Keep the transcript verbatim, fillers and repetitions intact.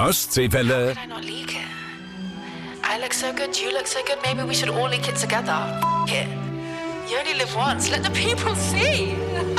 Ostseewelle. Can I not leak it? I look so good, you look so good, maybe we should all leak it together. F it. You only live once, let the people see.